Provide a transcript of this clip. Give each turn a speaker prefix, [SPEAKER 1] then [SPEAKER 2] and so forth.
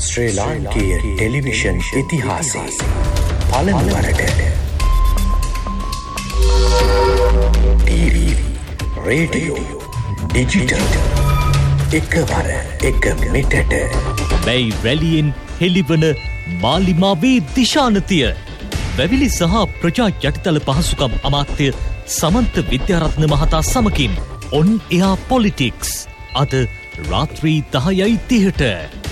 [SPEAKER 1] ශ්‍රී ලාංකීය ටෙලිවිෂන් ඉතිහාසයේ පළමුවරට TV, radio, digital එකවර එක මිටට
[SPEAKER 2] බැයි රැලියෙන් හෙළිවන මාලිමාවේ දිශානතිය වැවිලි සහ ප්‍රජා යටිතල පහසුකම් අමාත්‍ය සමන්ත විද්‍යාරත්න මහතා සමකින් ඔන් එයා පොලිටික්ස් අද රාත්‍රී 10:30ට